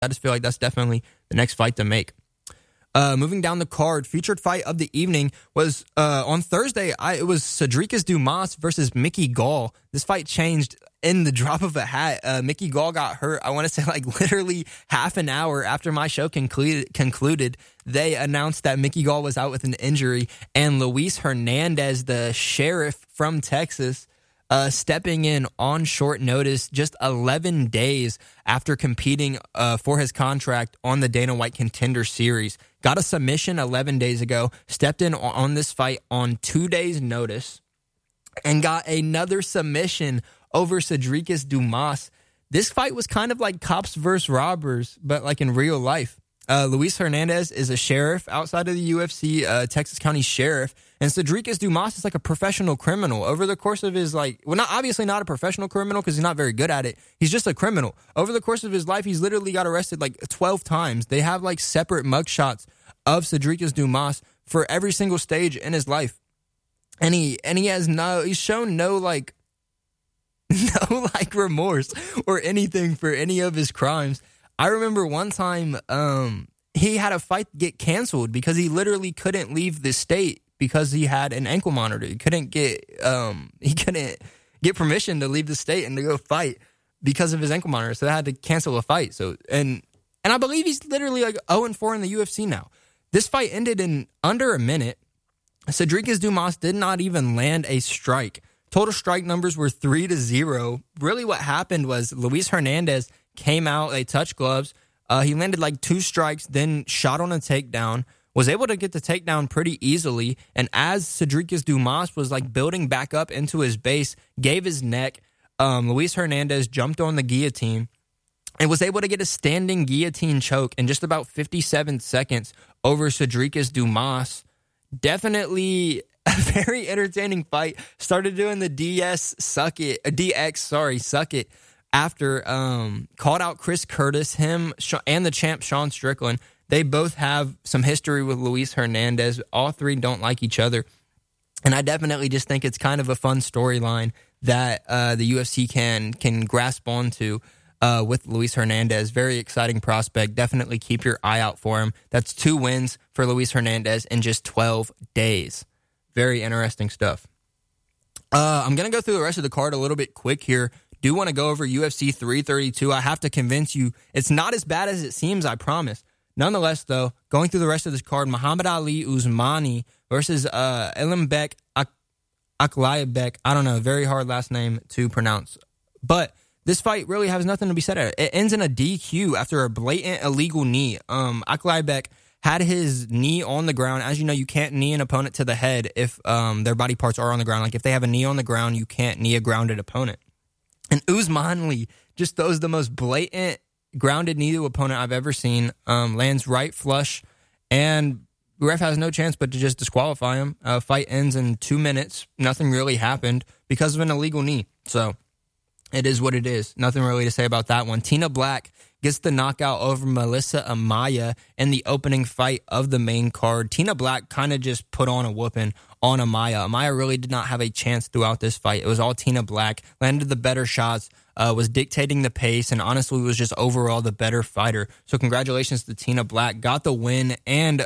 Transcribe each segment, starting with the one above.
I just feel like that's definitely the next fight to make. Moving down the card, featured fight of the evening was on Thursday. It was Cedricus Dumas versus Mickey Gall. This fight changed in the drop of a hat. Mickey Gall got hurt, I want to say like literally half an hour after my show concluded. They announced that Mickey Gall was out with an injury, and Luis Hernandez, the sheriff from Texas, stepping in on short notice just 11 days after competing for his contract on the Dana White Contender Series. Got a submission 11 days ago, stepped in on this fight on 2 days' notice, and got another submission over Cedricus Dumas. This fight was kind of like cops versus robbers, but like in real life. Luis Hernandez is a sheriff outside of the UFC, Texas County Sheriff, and Cedricus Dumas is like a professional criminal. Over the course of his obviously not a professional criminal because he's not very good at it. He's just a criminal. Over the course of his life, he's literally got arrested like 12 times. They have like separate mugshots of Cedricus Dumas for every single stage in his life, and he's shown no remorse or anything for any of his crimes. I remember one time he had a fight get canceled because he literally couldn't leave the state because he had an ankle monitor. He couldn't get permission to leave the state and to go fight because of his ankle monitor. So they had to cancel a fight. So and I believe he's literally like 0-4 in the UFC now. This fight ended in under a minute. Cedricus Dumas did not even land a strike. Total strike numbers were 3-0. Really what happened was Luis Hernandez came out, they touched gloves. He landed like 2 strikes, then shot on a takedown, was able to get the takedown pretty easily. And as Cedricus Dumas was like building back up into his base, gave his neck, Luis Hernandez jumped on the guillotine and was able to get a standing guillotine choke in just about 57 seconds over Cedricus Dumas. Definitely a very entertaining fight. Started doing the DX, suck it. After called out Chris Curtis, him and the champ Sean Strickland. They both have some history with Luis Hernandez. All three don't like each other. And I definitely just think it's kind of a fun storyline that the UFC can grasp onto with Luis Hernandez. Very exciting prospect. Definitely keep your eye out for him. That's 2 wins for Luis Hernandez in just 12 days. Very interesting stuff. I'm going to go through the rest of the card a little bit quick here. Do want to go over UFC 332. I have to convince you it's not as bad as it seems, I promise. Nonetheless, though, going through the rest of this card, Muhammad Ali Usmani versus Ilmbek Aklybek. I don't know, very hard last name to pronounce. But this fight really has nothing to be said at it. It ends in a DQ after a blatant illegal knee. Aklybek had his knee on the ground. As you know, you can't knee an opponent to the head if their body parts are on the ground. Like if they have a knee on the ground, you can't knee a grounded opponent. And Usmani just throws the most blatant grounded knee to opponent I've ever seen. Lands right flush, and the ref has no chance but to just disqualify him. Fight ends in 2 minutes. Nothing really happened because of an illegal knee. So it is what it is. Nothing really to say about that one. Tina Black gets the knockout over Melissa Amaya in the opening fight of the main card. Tina Black kind of just put on a whooping on Amaya. Amaya really did not have a chance throughout this fight. It was all Tina Black. Landed the better shots, was dictating the pace, and honestly was just overall the better fighter. So congratulations to Tina Black. Got the win, and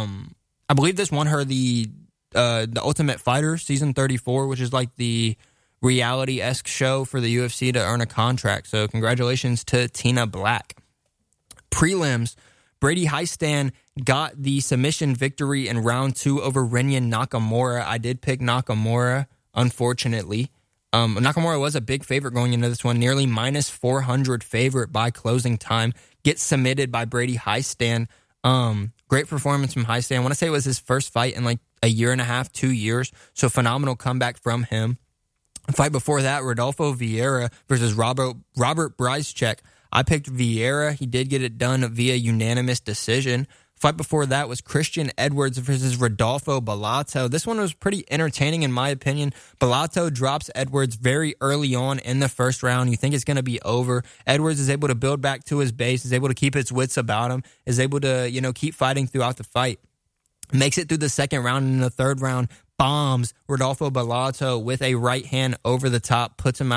I believe this won her the Ultimate Fighter Season 34, which is like the reality-esque show for the UFC to earn a contract. So congratulations to Tina Black. Prelims, Brady Heistan got the submission victory in round 2 over Renyan Nakamura. I did pick Nakamura, unfortunately. Nakamura was a big favorite going into this one, nearly minus 400 favorite by closing time. Gets submitted by Brady Heistan. Great performance from Heistan. I want to say it was his first fight in like a year and a half, 2 years. So phenomenal comeback from him. Fight before that, Rodolfo Vieira versus Robert Bryzchek. I picked Vieira. He did get it done via unanimous decision. Fight before that was Christian Edwards versus Rodolfo Bellato. This one was pretty entertaining in my opinion. Bellato drops Edwards very early on in the first round. You think it's going to be over. Edwards is able to build back to his base, is able to keep his wits about him, is able to, keep fighting throughout the fight. Makes it through the second round, and in the third round, bombs Rodolfo Bellato with a right hand over the top, puts him out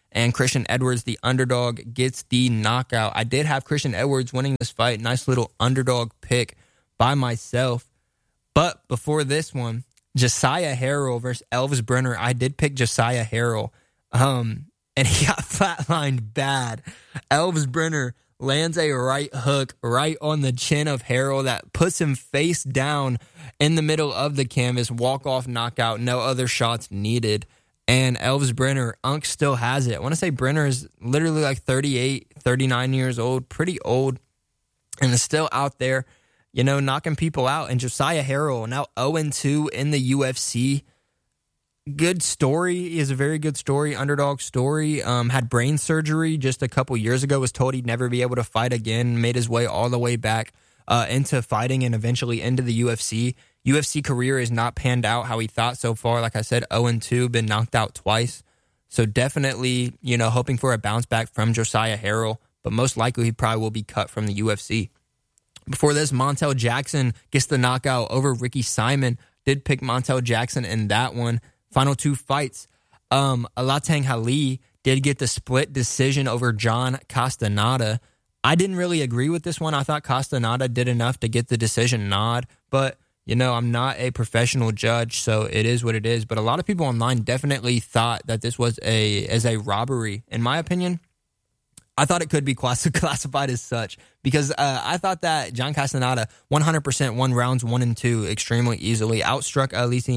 and Christian Edwards, the underdog, gets the knockout. I did have Christian Edwards winning this fight. Nice little underdog pick by myself. But before this one, Josiah Harrell versus Elvis Brenner. I did pick Josiah Harrell, and he got flatlined bad. Elvis Brenner lands a right hook right on the chin of Harrell that puts him face down in the middle of the canvas. Walk-off knockout, no other shots needed. And Elvis Brenner, Unk still has it. I want to say Brenner is literally like 38, 39 years old, pretty old, and is still out there, knocking people out. And Josiah Harrell, now 0-2 in the UFC. Good story. Is a very good story, underdog story. Had brain surgery just a couple years ago, was told he'd never be able to fight again, made his way all the way back into fighting and eventually into the UFC. UFC career has not panned out how he thought so far. Like I said, 0-2, been knocked out twice. So definitely, hoping for a bounce back from Josiah Harrell, but most likely he probably will be cut from the UFC. Before this, Montel Jackson gets the knockout over Ricky Simon. Did pick Montel Jackson in that one. Final two fights. Alatang Ali did get the split decision over John Castaneda. I didn't really agree with this one. I thought Castaneda did enough to get the decision nod, but I'm not a professional judge, so it is what it is. But a lot of people online definitely thought that this was a robbery. In my opinion, I thought it could be classified as such because I thought that John Castaneda 100% won rounds 1 and 2 extremely easily, outstruck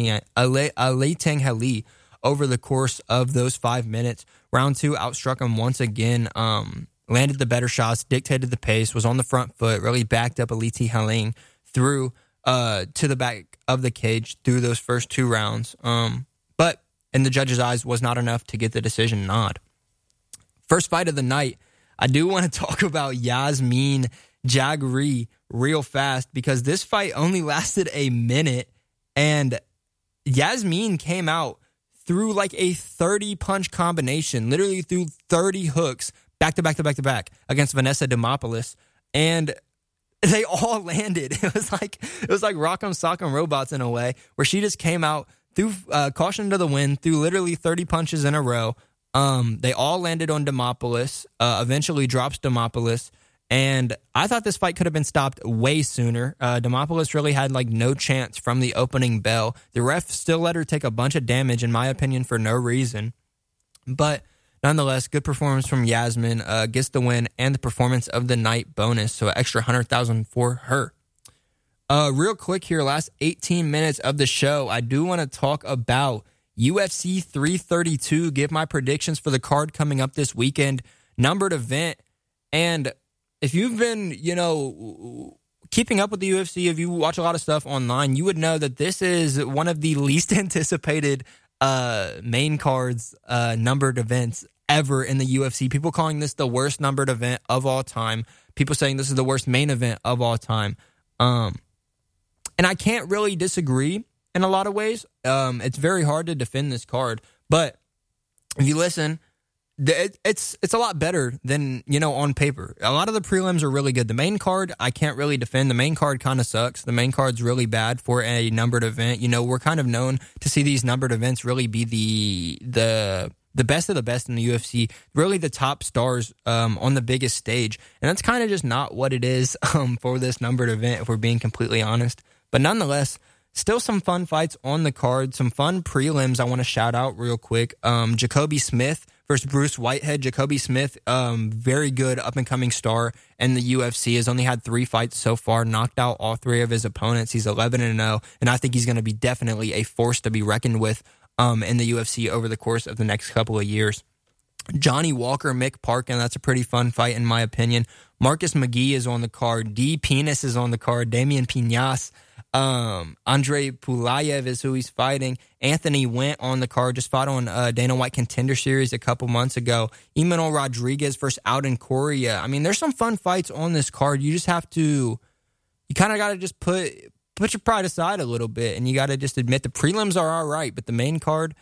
Alatang Ali over the course of those 5 minutes. Round 2, outstruck him once again, landed the better shots, dictated the pace, was on the front foot, really backed up Alatang Ali through to the back of the cage through those first 2 rounds. But in the judge's eyes was not enough to get the decision nod. First fight of the night, I do want to talk about Yasmin Jauhari real fast because this fight only lasted a minute and Yasmin came out through like a 30-punch combination, literally through 30 hooks back to back to back to back against Vanessa Demopoulos, and they all landed. It was like Rock'em Sock'em Robots in a way, where she just came out through caution to the wind, through literally 30 punches in a row. They all landed on Demopoulos, eventually drops Demopoulos, and I thought this fight could have been stopped way sooner. Demopoulos really had like no chance from the opening bell. The ref still let her take a bunch of damage, in my opinion, for no reason. But nonetheless, good performance from Yasmin, gets the win and the performance of the night bonus, so an extra $100,000 for her. Real quick here, last 18 minutes of the show, I do want to talk about UFC 332, give my predictions for the card coming up this weekend, numbered event. And if you've been, keeping up with the UFC, if you watch a lot of stuff online, you would know that this is one of the least anticipated main cards, numbered events ever in the UFC. People calling this the worst numbered event of all time. People saying this is the worst main event of all time. And I can't really disagree in a lot of ways. It's very hard to defend this card, but if you listen, it's a lot better than, on paper. A lot of the prelims are really good. The main card, I can't really defend. The main card kind of sucks. The main card's really bad for a numbered event. We're kind of known to see these numbered events really be the best of the best in the UFC, really the top stars on the biggest stage. And that's kind of just not what it is for this numbered event, if we're being completely honest. But nonetheless, still some fun fights on the card, some fun prelims I want to shout out real quick. Jacoby Smith versus Bruce Whitehead. Jacoby Smith, very good up-and-coming star in the UFC, has only had 3 fights so far, knocked out all 3 of his opponents. He's 11-0, and I think he's going to be definitely a force to be reckoned with in the UFC over the course of the next couple of years. Johnny Walker, Mick Parkin, that's a pretty fun fight in my opinion. Marcus McGee is on the card. D. Penis is on the card. Damian Pinas. Andre Pulayev is who he's fighting. Anthony Went on the card, just fought on Dana White Contender Series a couple months ago. Emmanuel Rodriguez versus Alden Correa. I mean, there's some fun fights on this card. You just have to, you kind of got to just put your pride aside a little bit, and you got to just admit the prelims are all right, but the main card,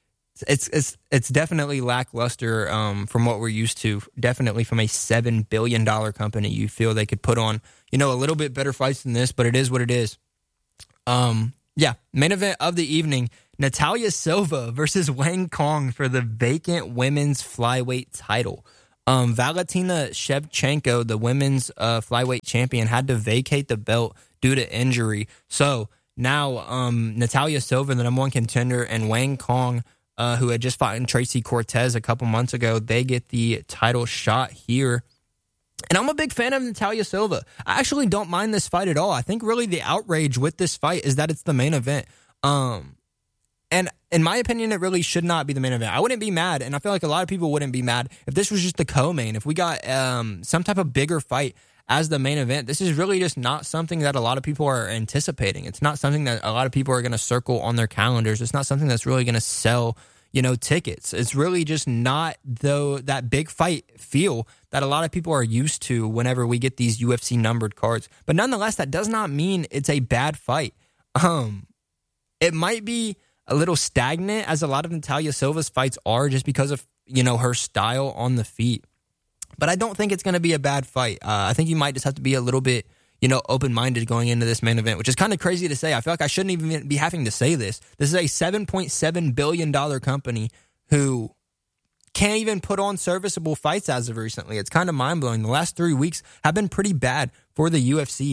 it's definitely lackluster from what we're used to. Definitely from a $7 billion company, you feel they could put on, a little bit better fights than this, but it is what it is. Main event of the evening, Natalia Silva versus Wang Kong for the vacant women's flyweight title. Valentina Shevchenko, the women's flyweight champion, had to vacate the belt due to injury. So now Natalia Silva, the number one contender, and Wang Kong, who had just fought in Tracy Cortez a couple months ago, they get the title shot here. And I'm a big fan of Natalia Silva. I actually don't mind this fight at all. I think really the outrage with this fight is that it's the main event. And in my opinion, it really should not be the main event. I wouldn't be mad, and I feel like a lot of people wouldn't be mad if this was just the co-main. If we got some type of bigger fight as the main event, this is really just not something that a lot of people are anticipating. It's not something that a lot of people are going to circle on their calendars. It's not something that's really going to sell, tickets. It's really just not that big fight feel that a lot of people are used to whenever we get these UFC numbered cards. But nonetheless, that does not mean it's a bad fight. It might be a little stagnant, as a lot of Natalia Silva's fights are, just because of, her style on the feet. But I don't think it's going to be a bad fight. I think you might just have to be a little bit, open-minded going into this main event, which is kind of crazy to say. I feel like I shouldn't even be having to say this. This is a $7.7 billion company who can't even put on serviceable fights as of recently. It's kind of mind-blowing. The last 3 weeks have been pretty bad for the UFC.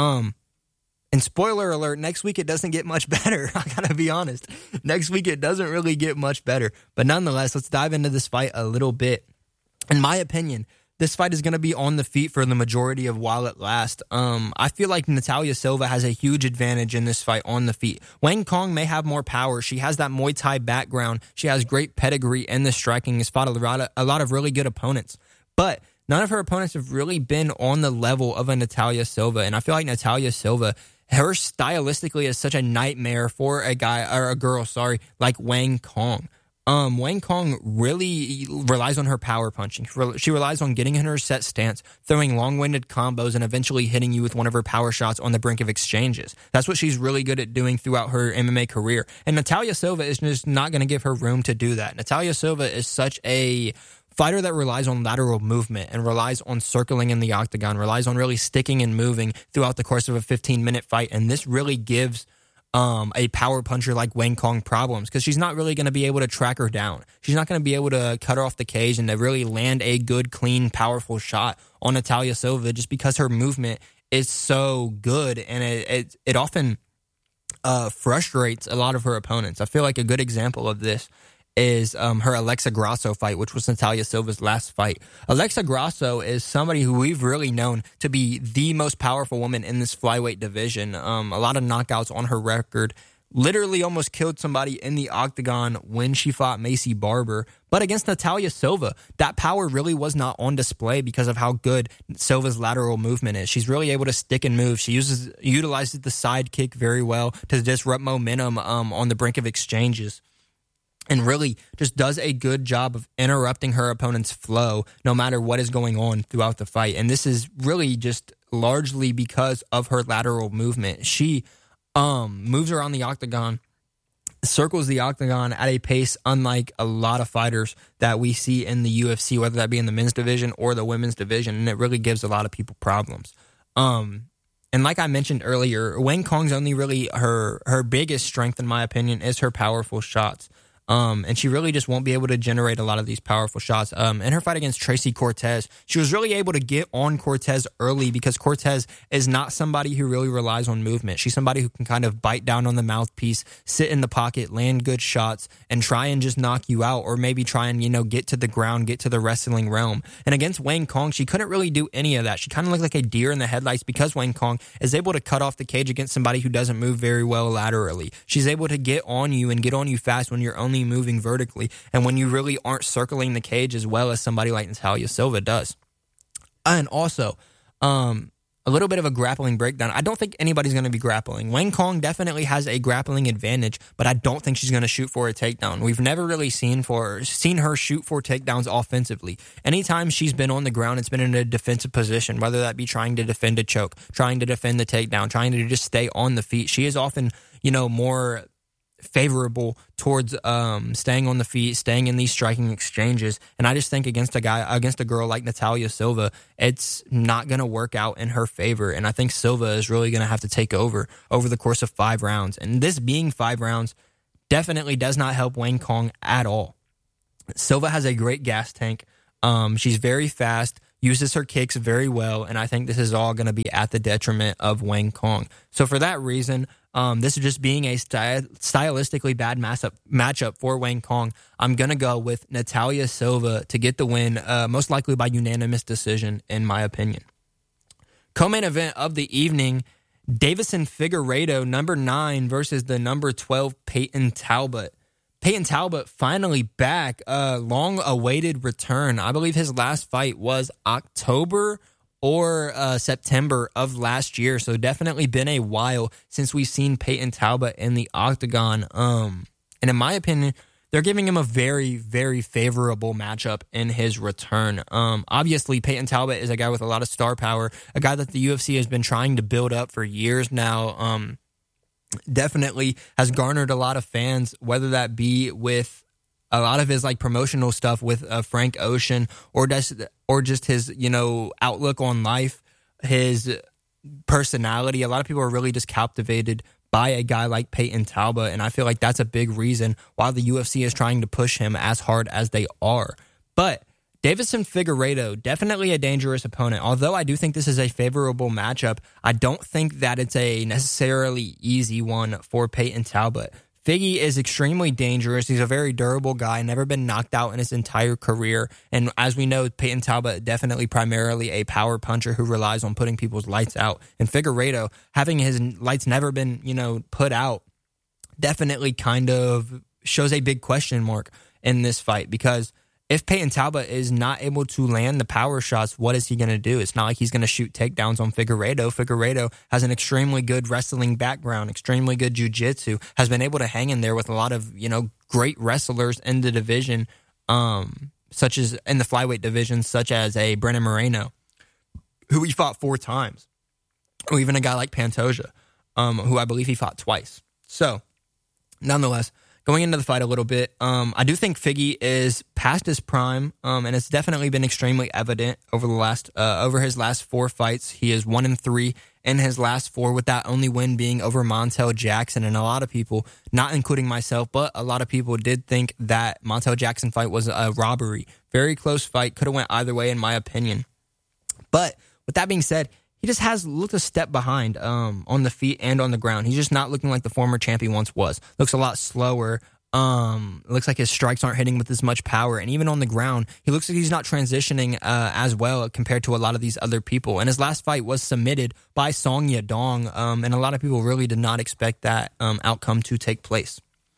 And spoiler alert, next week it doesn't get much better. I gotta be honest. Next week it doesn't really get much better. But nonetheless, let's dive into this fight a little bit. In my opinion, this fight is going to be on the feet for the majority of while it lasts. I feel like Natalia Silva has a huge advantage in this fight on the feet. Wang Kong may have more power. She has that Muay Thai background. She has great pedigree in the striking. Has fought a lot of really good opponents. But none of her opponents have really been on the level of a Natalia Silva. And I feel like Natalia Silva, her stylistically is such a nightmare for a girl, like Wang Kong. Wang Kong really relies on her power punching. She relies on getting in her set stance, throwing long-winded combos, and eventually hitting you with one of her power shots on the brink of exchanges. That's what she's really good at doing throughout her MMA career. And Natalia Silva is just not going to give her room to do that. Natalia Silva is such a fighter that relies on lateral movement and relies on circling in the octagon, relies on really sticking and moving throughout the course of a 15-minute fight. And this really gives a power puncher like Wang Kong problems, because she's not really going to be able to track her down. She's not going to be able to cut her off the cage and to really land a good, clean, powerful shot on Natalia Silva, just because her movement is so good, and it often frustrates a lot of her opponents. I feel like a good example of this is her Alexa Grasso fight, which was Natalia Silva's last fight. Alexa Grasso is somebody who we've really known to be the most powerful woman in this flyweight division. A lot of knockouts on her record. Literally almost killed somebody in the octagon when she fought Macy Barber. But against Natalia Silva, that power really was not on display because of how good Silva's lateral movement is. She's really able to stick and move. She utilizes the side kick very well to disrupt momentum on the brink of exchanges, and really just does a good job of interrupting her opponent's flow no matter what is going on throughout the fight. And this is really just largely because of her lateral movement. She moves around the octagon, circles the octagon at a pace unlike a lot of fighters that we see in the UFC, whether that be in the men's division or the women's division, and it really gives a lot of people problems. And like I mentioned earlier, Wang Kong's only really her biggest strength, in my opinion, is her powerful shots. And she really just won't be able to generate a lot of these powerful shots. In her fight against Tracy Cortez, she was really able to get on Cortez early because Cortez is not somebody who really relies on movement. She's somebody who can kind of bite down on the mouthpiece, sit in the pocket, land good shots, and try and just knock you out, or maybe try and, get to the ground, get to the wrestling realm. And against Wang Kong, she couldn't really do any of that. She kind of looked like a deer in the headlights because Wang Kong is able to cut off the cage against somebody who doesn't move very well laterally. She's able to get on you and get on you fast when you're only moving vertically, and when you really aren't circling the cage as well as somebody like Natalia Silva does. And also, a little bit of a grappling breakdown. I don't think anybody's going to be grappling. Wang Kong definitely has a grappling advantage, but I don't think she's going to shoot for a takedown. We've never really seen her shoot for takedowns offensively. Anytime she's been on the ground, it's been in a defensive position, whether that be trying to defend a choke, trying to defend the takedown, trying to just stay on the feet. She is often, more favorable towards staying on the feet, staying in these striking exchanges. And I just think against a girl like Natalia Silva, it's not going to work out in her favor. And I think Silva is really going to have to take over the course of 5 rounds. And this being 5 rounds definitely does not help Wang Kong at all. Silva has a great gas tank. She's very fast, uses her kicks very well, and I think this is all going to be at the detriment of Wang Kong. So for that reason, this is just being a stylistically bad matchup for Wang Kong. I'm going to go with Natalia Silva to get the win, most likely by unanimous decision, in my opinion. Co-main event of the evening, Deiveson Figueiredo, number 9, versus the number 12, Peyton Talbot. Peyton Talbot finally back, a long-awaited return. I believe his last fight was October or September of last year, so definitely been a while since we've seen Peyton Talbot in the octagon. And in my opinion, they're giving him a very, very favorable matchup in his return. Obviously, Peyton Talbot is a guy with a lot of star power, a guy that the UFC has been trying to build up for years now. Definitely has garnered a lot of fans, whether that be with a lot of his like promotional stuff with Frank Ocean, or just his outlook on life, his personality. A lot of people are really just captivated by a guy like Peyton Talbot, and I feel like that's a big reason why the UFC is trying to push him as hard as they are. But Deiveson Figueiredo, definitely a dangerous opponent. Although I do think this is a favorable matchup, I don't think that it's a necessarily easy one for Peyton Talbot. Figgy is extremely dangerous. He's a very durable guy, never been knocked out in his entire career. And as we know, Peyton Talbot definitely primarily a power puncher who relies on putting people's lights out. And Figueiredo, having his lights never been, put out, definitely kind of shows a big question mark in this fight, because if Peyton Talbot is not able to land the power shots, what is he going to do? It's not like he's going to shoot takedowns on Figueiredo. Figueiredo has an extremely good wrestling background, extremely good jiu-jitsu, has been able to hang in there with a lot of, great wrestlers in the division, such as in the flyweight division, such as a Brennan Moreno, who he fought 4 times, or even a guy like Pantoja, who I believe he fought twice. So, nonetheless, going into the fight a little bit, I do think Figgy is past his prime, and it's definitely been extremely evident over his last 4 fights. He is 1-3 in his last 4, with that only win being over Montel Jackson. And a lot of people, not including myself, but a lot of people did think that Montel Jackson fight was a robbery. Very close fight, could have went either way in my opinion. But with that being said, he just has looked a step behind on the feet and on the ground. He's just not looking like the former champion once was. Looks a lot slower. Looks like his strikes aren't hitting with as much power. And even on the ground, he looks like he's not transitioning as well compared to a lot of these other people. And his last fight was submitted by Song Yadong. And a lot of people really did not expect that outcome to take place.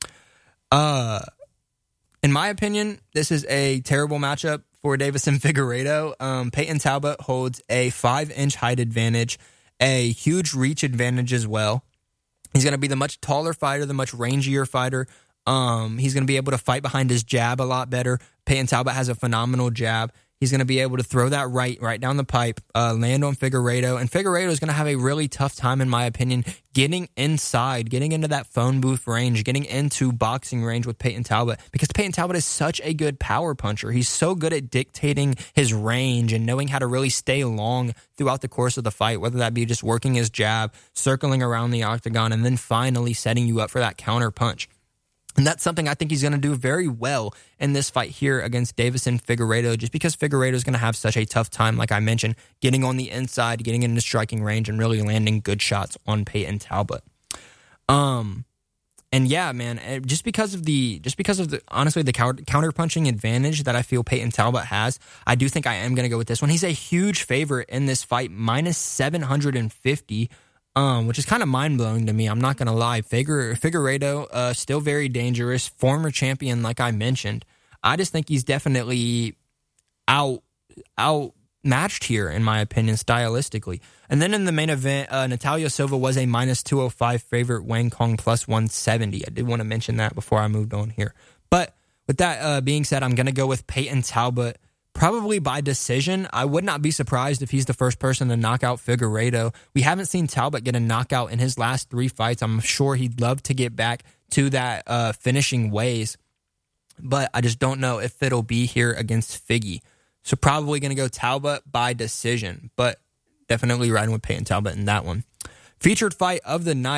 In my opinion, this is a terrible matchup for Deiveson Figueiredo. Peyton Talbot holds a 5-inch height advantage, a huge reach advantage as well. He's going to be the much taller fighter, the much rangier fighter. He's going to be able to fight behind his jab a lot better. Peyton Talbot has a phenomenal jab. He's going to be able to throw that right down the pipe, land on Figueiredo. And Figueiredo is going to have a really tough time, in my opinion, getting inside, getting into that phone booth range, getting into boxing range with Peyton Talbot, because Peyton Talbot is such a good power puncher. He's so good at dictating his range and knowing how to really stay long throughout the course of the fight, whether that be just working his jab, circling around the octagon, and then finally setting you up for that counter punch. And that's something I think he's going to do very well in this fight here against Deiveson Figueiredo, just because Figueiredo is going to have such a tough time, like I mentioned, getting on the inside, getting into striking range, and really landing good shots on Peyton Talbot. And yeah, man, just because of the honestly the counter punching advantage that I feel Peyton Talbot has, I do think I am going to go with this one. He's a huge favorite in this fight, minus 750. Which is kind of mind-blowing to me. I'm not going to lie. Figueiredo, still very dangerous, former champion, like I mentioned. I just think he's definitely outmatched here, in my opinion, stylistically. And then in the main event, Natalia Silva was a minus 205 favorite, Wang Kong plus 170. I did want to mention that before I moved on here. But with that being said, I'm going to go with Peyton Talbot, probably by decision. I would not be surprised if he's the first person to knock out Figueiredo. We haven't seen Talbot get a knockout in his last 3 fights. I'm sure he'd love to get back to that finishing ways, but I just don't know if it'll be here against Figgy. So probably going to go Talbot by decision, but definitely riding with Peyton Talbot in that one. Featured fight of the night,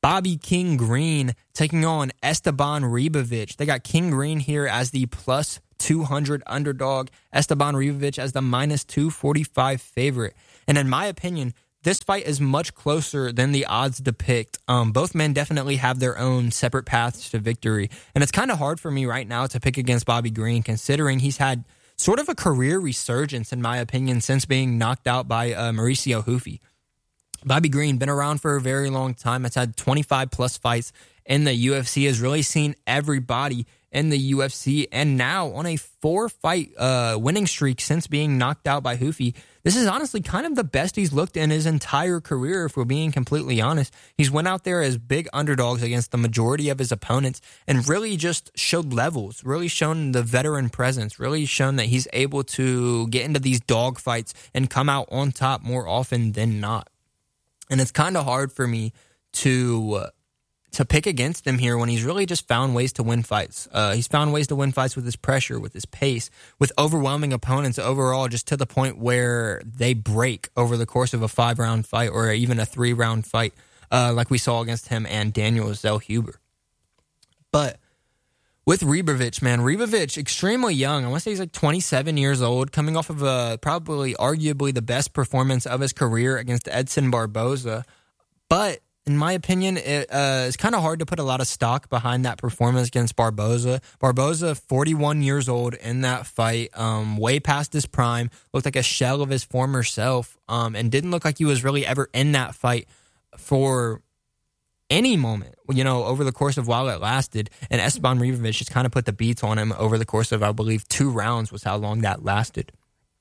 Bobby King Green taking on Esteban Ribovic. They got King Green here as the plus 200 underdog, Esteban Ribovic as the minus 245 favorite. And in my opinion, this fight is much closer than the odds depict. Both men definitely have their own separate paths to victory. And it's kind of hard for me right now to pick against Bobby Green, considering he's had sort of a career resurgence, in my opinion, since being knocked out by Mauricio Hufi. Bobby Green, been around for a very long time. Has had 25 plus fights in the UFC, has really seen everybody in the UFC, and now on a 4-fight winning streak since being knocked out by Hufi. This is honestly kind of the best he's looked in his entire career, if we're being completely honest. He's went out there as big underdogs against the majority of his opponents and really just showed levels, really shown the veteran presence, really shown that he's able to get into these dog fights and come out on top more often than not. And it's kind of hard for me to pick against him here when he's really just found ways to win fights. He's found ways to win fights with his pressure, with his pace, with overwhelming opponents overall, just to the point where they break over the course of a 5-round fight or even a 3-round fight, like we saw against him and Daniel Zellhuber. But with Ribovic, man, Ribovic, extremely young. I want to say he's like 27 years old, coming off of probably arguably the best performance of his career against Edson Barboza. But in my opinion, it's kind of hard to put a lot of stock behind that performance against Barboza. Barboza, 41 years old in that fight, way past his prime, looked like a shell of his former self, and didn't look like he was really ever in that fight for any moment, over the course of while it lasted. And Esteban Ribovic just kind of put the beats on him over the course of, I believe, 2 rounds was how long that lasted.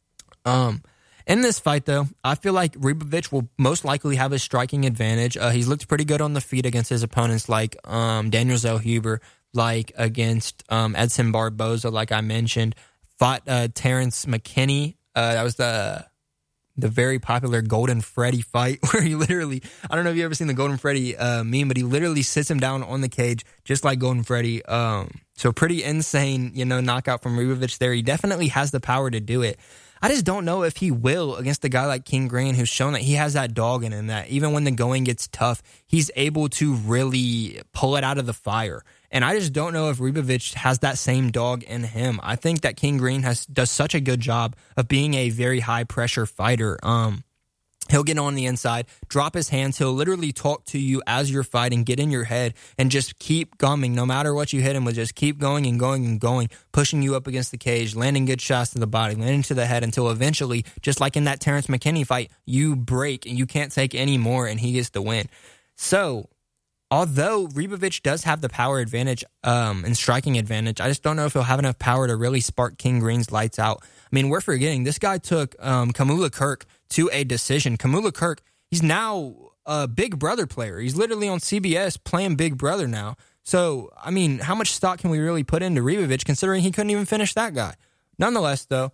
In this fight, though, I feel like Ribovic will most likely have a striking advantage. He's looked pretty good on the feet against his opponents like Daniel Zellhuber, like against Edson Barboza, like I mentioned. Fought Terrence McKinney. That was the very popular Golden Freddy fight where he literally, I don't know if you've ever seen the Golden Freddy meme, but he literally sits him down on the cage just like Golden Freddy. So pretty insane, knockout from Ribovic there. He definitely has the power to do it. I just don't know if he will against a guy like King Green, who's shown that he has that dog in him, that even when the going gets tough, he's able to really pull it out of the fire. And I just don't know if Ribovic has that same dog in him. I think that King Green does such a good job of being a very high-pressure fighter. He'll get on the inside, drop his hands. He'll literally talk to you as you're fighting, get in your head, and just keep gumming. No matter what you hit him with, just keep going and going and going, pushing you up against the cage, landing good shots to the body, landing to the head until eventually, just like in that Terrence McKinney fight, you break and you can't take any more and he gets the win. So, although Ribovic does have the power advantage and striking advantage, I just don't know if he'll have enough power to really spark King Green's lights out. I mean, we're forgetting this guy took Kamula Kirk to a decision. Kamula Kirk, he's now a Big Brother player. He's literally on CBS playing Big Brother now. So, I mean, how much stock can we really put into Ribovic considering he couldn't even finish that guy? Nonetheless, though,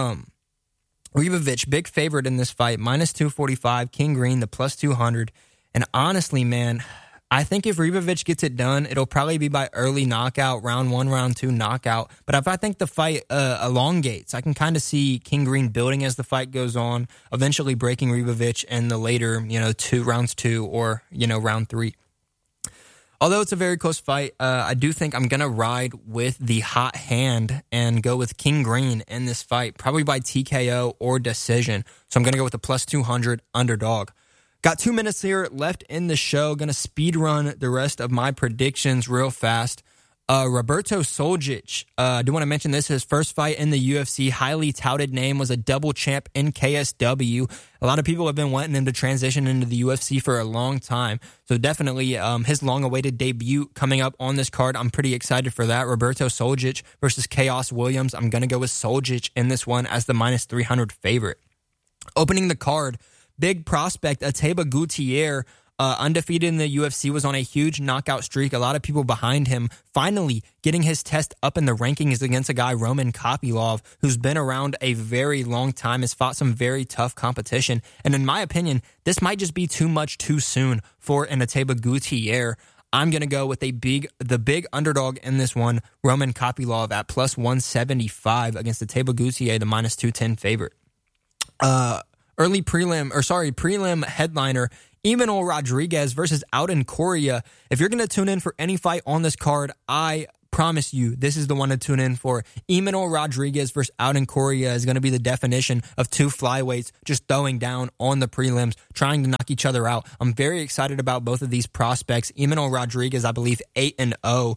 Ribovic, big favorite in this fight, minus 245, King Green, the plus 200. And honestly, man, I think if Ribovic gets it done, it'll probably be by early knockout, round 1, round 2 knockout. But if I think the fight elongates, I can kind of see King Green building as the fight goes on, eventually breaking Ribovic in the later, rounds 2 or, round 3. Although it's a very close fight, I do think I'm going to ride with the hot hand and go with King Green in this fight, probably by TKO or decision. So I'm going to go with the plus 200 underdog. Got 2 minutes here left in the show. Going to speed run the rest of my predictions real fast. Roberto Soldic, I do want to mention this, his first fight in the UFC, highly touted name, was a double champ in KSW. A lot of people have been wanting him to transition into the UFC for a long time. So definitely his long-awaited debut coming up on this card. I'm pretty excited for that. Roberto Soldic versus Chaos Williams. I'm going to go with Soldic in this one as the minus 300 favorite. Opening the card, big prospect Ateba Gutierrez, undefeated in the UFC, was on a huge knockout streak. A lot of people behind him finally getting his test up in the rankings against a guy, Roman Kopylov, who's been around a very long time, has fought some very tough competition. And in my opinion, this might just be too much too soon for an Ateba Gutierrez. I'm going to go with the big underdog in this one, Roman Kopylov, at plus 175 against Ateba Gutierrez, the minus 210 favorite. prelim headliner, Emmanuel Rodriguez versus Auden Correa. If you're going to tune in for any fight on this card, I promise you this is the one to tune in for. Emmanuel Rodriguez versus Auden Correa is going to be the definition of two flyweights just throwing down on the prelims, trying to knock each other out. I'm very excited about both of these prospects. Emmanuel Rodriguez, I believe 7-0.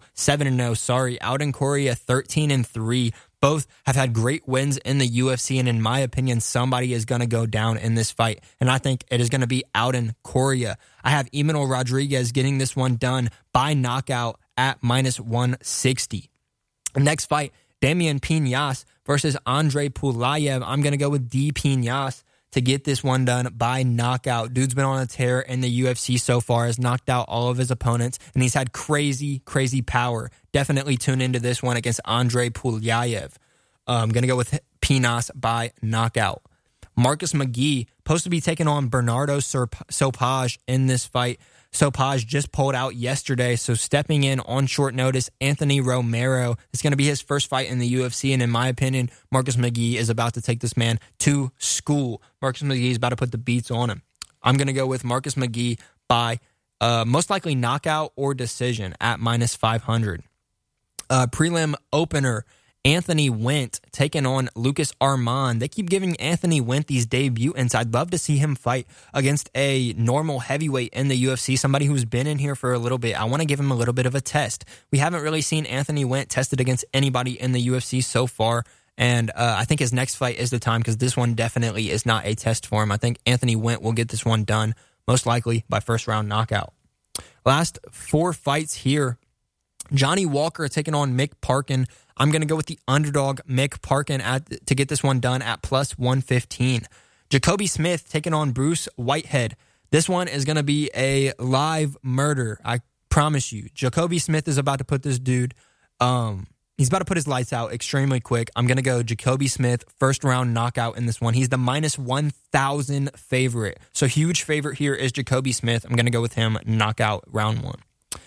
Auden Correa 13-3. Both have had great wins in the UFC, and in my opinion, somebody is going to go down in this fight, and I think it is going to be Auden Correa. I have Emmanuel Rodriguez getting this one done by knockout at -160. Next fight, Damian Piñas versus Andre Pulayev. I'm going to go with D. Piñas to get this one done by knockout. Dude's been on a tear in the UFC so far, has knocked out all of his opponents, and he's had crazy power. Definitely tune into this one against Andre Pulayev. I'm going to go with Piñas by knockout. Marcus McGee, supposed to be taking on Bernardo Sopage in this fight. Sopage just pulled out yesterday, so stepping in on short notice, Anthony Romero. It's going to be his first fight in the UFC, and in my opinion, Marcus McGee is about to take this man to school. Marcus McGee is about to put the beats on him. I'm going to go with Marcus McGee by most likely knockout or decision at -500. Prelim opener, Anthony Went taking on Lucas Armand. They keep giving Anthony Went these debutants. I'd love to see him fight against a normal heavyweight in the UFC, somebody who's been in here for a little bit. I want to give him a little bit of a test. We haven't really seen Anthony Went tested against anybody in the UFC so far, and I think his next fight is the time because this one definitely is not a test for him. I think Anthony Went will get this one done, most likely by first-round knockout. Last 4 fights here. Johnny Walker taking on Mick Parkin. I'm going to go with the underdog Mick Parkin to get this one done at +115. Jacoby Smith taking on Bruce Whitehead. This one is going to be a live murder. I promise you. Jacoby Smith is about to put this dude, he's about to put his lights out extremely quick. I'm going to go Jacoby Smith, first round knockout in this one. He's the -1,000 favorite. So huge favorite here is Jacoby Smith. I'm going to go with him knockout round 1.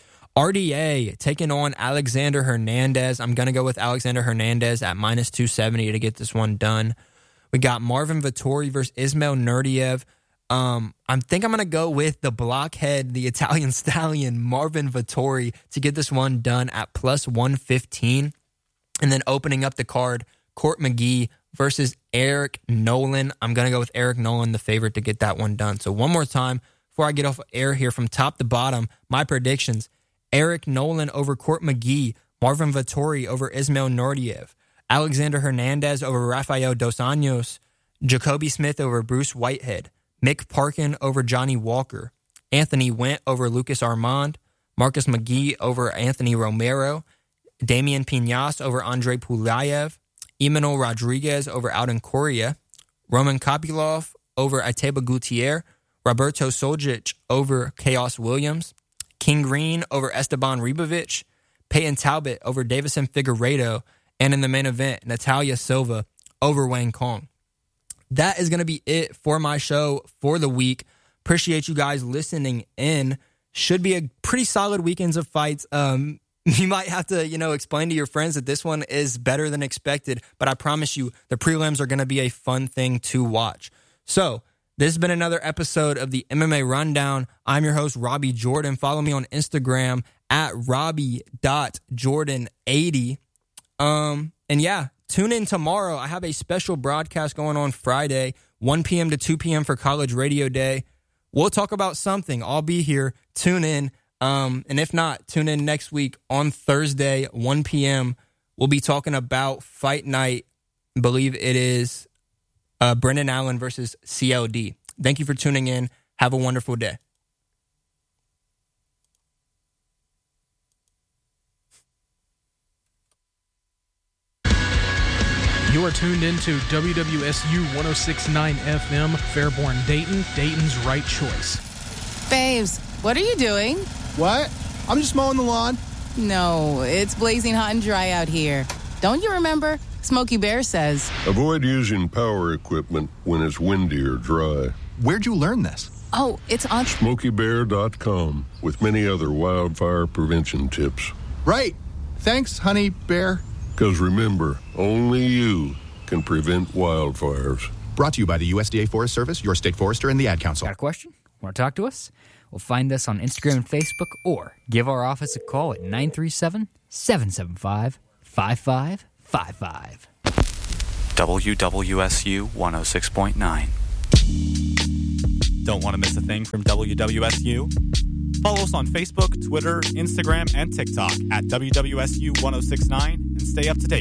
RDA taking on Alexander Hernandez. I'm going to go with Alexander Hernandez at -270 to get this one done. We got Marvin Vettori versus Ismail Nurdiev. I think I'm going to go with the blockhead, the Italian stallion, Marvin Vettori, to get this one done at +115. And then opening up the card, Court McGee versus Eric Nolan. I'm going to go with Eric Nolan, the favorite, to get that one done. So one more time, before I get off air here from top to bottom, my predictions: Eric Nolan over Court McGee, Marvin Vettori over Ismail Nurdiev, Alexander Hernandez over Rafael Dos Anjos, Jacoby Smith over Bruce Whitehead, Mick Parkin over Johnny Walker, Anthony Went over Lucas Armand, Marcus McGee over Anthony Romero, Damian Piñas over Andre Pulayev, Emmanuel Rodriguez over Auden Correa, Roman Kopylov over Ateba Gutierrez, Roberto Soljic over Chaos Williams, King Green over Esteban Ribovic, Peyton Talbot over Davison Figueiredo, and in the main event, Natalia Silva over Wang Kong. That is going to be it for my show for the week. Appreciate you guys listening in. Should be a pretty solid weekends of fights. You might have to, explain to your friends that this one is better than expected, but I promise you the prelims are going to be a fun thing to watch. So, this has been another episode of the MMA Rundown. I'm your host, Robbie Jordan. Follow me on Instagram at Robbie.Jordan80. And yeah, tune in tomorrow. I have a special broadcast going on Friday, 1 p.m. to 2 p.m. for College Radio Day. We'll talk about something. I'll be here. Tune in. And if not, tune in next week on Thursday, 1 p.m. We'll be talking about Fight Night. I believe it is Brendan Allen versus CLD. Thank you for tuning in. Have a wonderful day. You are tuned into WWSU 106.9 FM, Fairborn, Dayton, Dayton's right choice. Babes, what are you doing? What? I'm just mowing the lawn. No, it's blazing hot and dry out here. Don't you remember? Smokey Bear says, avoid using power equipment when it's windy or dry. Where'd you learn this? oh, it's on... SmokeyBear.com with many other wildfire prevention tips. Right. Thanks, Honey Bear. Because remember, only you can prevent wildfires. Brought to you by the USDA Forest Service, your state forester, and the Ad Council. Got a question? Want to talk to us? Well, find us on Instagram and Facebook or give our office a call at 937-775-5555. WWSU 106.9. Don't want to miss a thing from WWSU? Follow us on Facebook, Twitter, Instagram, and TikTok at WWSU 1069 and stay up to date